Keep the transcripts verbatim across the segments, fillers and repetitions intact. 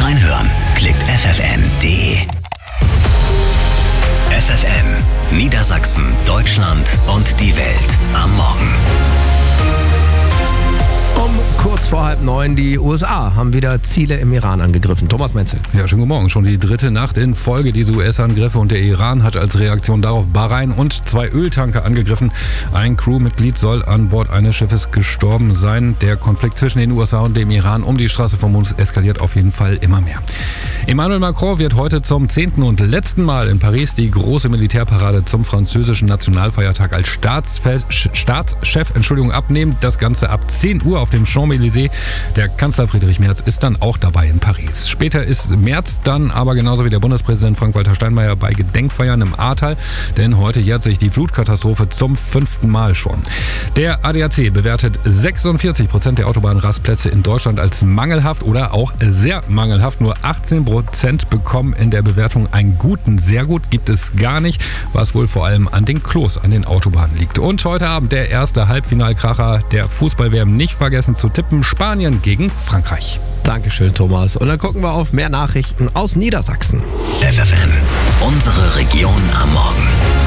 reinhören? Klickt f f n punkt d e. F F N, Niedersachsen, Deutschland und die Welt am Morgen. Um kurz vor halb neun, die U S A haben wieder Ziele im Iran angegriffen. Thomas Menzel. Ja, schönen guten Morgen. Schon die dritte Nacht in Folge diese U S-Angriffe und der Iran hat als Reaktion darauf Bahrain und zwei Öltanker angegriffen. Ein Crewmitglied soll an Bord eines Schiffes gestorben sein. Der Konflikt zwischen den U S A und dem Iran um die Straße vom Mond eskaliert auf jeden Fall immer mehr. Emmanuel Macron wird heute zum zehnten und letzten Mal in Paris die große Militärparade zum französischen Nationalfeiertag als Staatsfe- Staatschef Entschuldigung, abnehmen. Das Ganze ab zehn Uhr auf dem Champs-Élysées. Der Kanzler Friedrich Merz ist dann auch dabei in Paris. Später ist Merz dann aber genauso wie der Bundespräsident Frank-Walter Steinmeier bei Gedenkfeiern im Ahrtal, denn heute jährt sich die Flutkatastrophe zum fünften Mal schon. Der A D A C bewertet sechsundvierzig Prozent der Autobahnrastplätze in Deutschland als mangelhaft oder auch sehr mangelhaft. Nur achtzehn Prozent bekommen in der Bewertung einen guten, sehr gut gibt es gar nicht, was wohl vor allem an den Klos an den Autobahnen liegt. Und heute Abend der erste Halbfinalkracher der Fußball-W M, nicht vergessen zu tippen, Spanien gegen Frankreich. Dankeschön, Thomas. Und dann gucken wir auf mehr Nachrichten aus Niedersachsen. F F N, unsere Region am Morgen.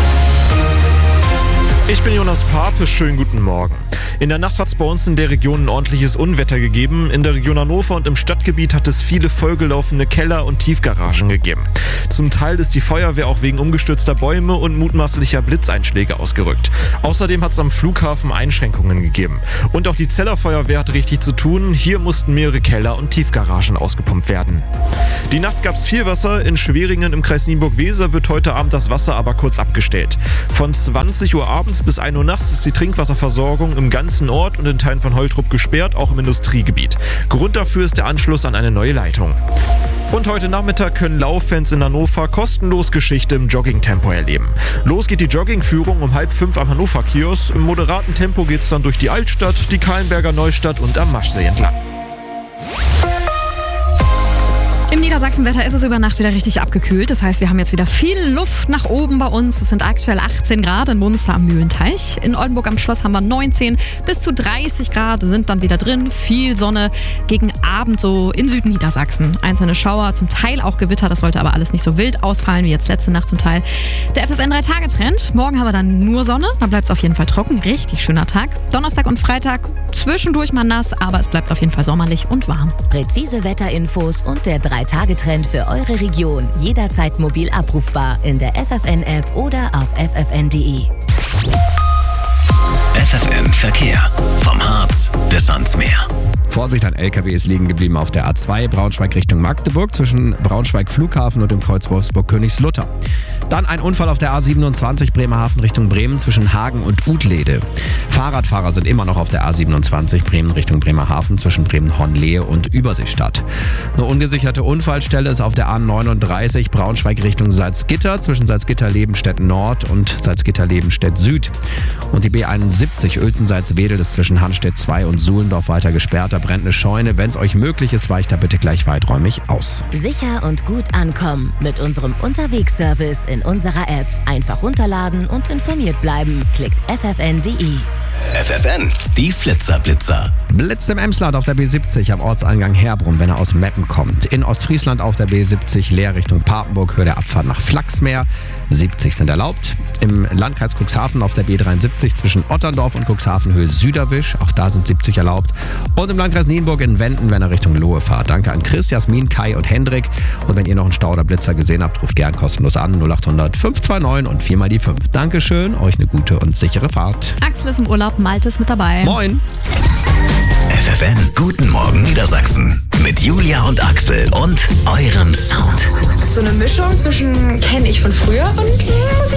Ich bin Jonas Pape, schönen guten Morgen. In der Nacht hat es bei uns in der Region ein ordentliches Unwetter gegeben. In der Region Hannover und im Stadtgebiet hat es viele vollgelaufene Keller- und Tiefgaragen gegeben. Zum Teil ist die Feuerwehr auch wegen umgestürzter Bäume und mutmaßlicher Blitzeinschläge ausgerückt. Außerdem hat es am Flughafen Einschränkungen gegeben. Und auch die Zeller Feuerwehr hat richtig zu tun. Hier mussten mehrere Keller- und Tiefgaragen ausgepumpt werden. Die Nacht gab es viel Wasser. In Schweringen im Kreis Nienburg-Weser wird heute Abend das Wasser aber kurz abgestellt. Von zwanzig Uhr abends bis ein Uhr nachts ist die Trinkwasserversorgung im ganzen Ort und in Teilen von Holtrup gesperrt, auch im Industriegebiet. Grund dafür ist der Anschluss an eine neue Leitung. Und heute Nachmittag können Lauffans in Hannover kostenlos Geschichte im Joggingtempo erleben. Los geht die Joggingführung um halb fünf am Hannover-Kiosk. Im moderaten Tempo geht's dann durch die Altstadt, die Kahlenberger Neustadt und am Maschsee entlang. Im Niedersachsenwetter ist es über Nacht wieder richtig abgekühlt. Das heißt, wir haben jetzt wieder viel Luft nach oben bei uns. Es sind aktuell achtzehn Grad in Munster am Mühlenteich. In Oldenburg am Schloss haben wir neunzehn. Bis zu dreißig Grad sind dann wieder drin. Viel Sonne gegen Abend so in Südniedersachsen. Einzelne Schauer, zum Teil auch Gewitter. Das sollte aber alles nicht so wild ausfallen wie jetzt letzte Nacht zum Teil. Der F F N drei Tage Trend. Morgen haben wir dann nur Sonne. Dann bleibt es auf jeden Fall trocken. Richtig schöner Tag. Donnerstag und Freitag zwischendurch mal nass, aber es bleibt auf jeden Fall sommerlich und warm. Präzise Wetterinfos und der drei Tage Trend für eure Region. Jederzeit mobil abrufbar in der F F N-App oder auf f f n punkt d e. F F N Verkehr. Vom Harz bis ans Meer. Vorsicht, ein L K W ist liegen geblieben auf der A zwei Braunschweig Richtung Magdeburg zwischen Braunschweig Flughafen und dem Kreuz Wolfsburg-Königslutter. Dann ein Unfall auf der A siebenundzwanzig Bremerhaven Richtung Bremen zwischen Hagen und Utlede. Fahrradfahrer sind immer noch auf der A siebenundzwanzig Bremen Richtung Bremerhaven zwischen Bremen-Hornlehe und Überseestadt. Eine ungesicherte Unfallstelle ist auf der A neununddreißig Braunschweig Richtung Salzgitter zwischen Salzgitter-Lebenstedt Nord und Salzgitter-Lebenstedt Süd. Und die B einundsiebzig Uelzen-Salzwedel ist zwischen Hanstedt zwei und Suhlendorf weiter gesperrt. Da brennt eine Scheune. Wenn es euch möglich ist, weicht da bitte gleich weiträumig aus. Sicher und gut ankommen mit unserem Unterwegsservice in unserer App. Einfach runterladen und informiert bleiben. Klickt f f n punkt d e. F F N, die Flitzer-Blitzer. Blitzt im Emsland auf der B siebzig am Ortseingang Herbrunn, wenn er aus Meppen kommt. In Ostfriesland auf der B siebzig leer Richtung Papenburg, Höhe der Abfahrt nach Flachsmeer. siebzig sind erlaubt. Im Landkreis Cuxhaven auf der B dreiundsiebzig zwischen Otterndorf und Cuxhaven Höhe Süderwisch. Auch da sind siebzig erlaubt. Und im Landkreis Nienburg in Wenden, wenn er Richtung Lohe fahrt. Danke an Chris, Jasmin, Kai und Hendrik. Und wenn ihr noch einen Stau oder Blitzer gesehen habt, ruft gern kostenlos an. null acht hundert fünf zwei neun und vier mal die fünf. Dankeschön, euch eine gute und sichere Fahrt. Axel ist im Urlaub, Malte ist mit dabei. Moin. F F N, guten Morgen Niedersachsen. Mit Julia und Axel und eurem Sound. So eine Mischung zwischen kenne ich von früher und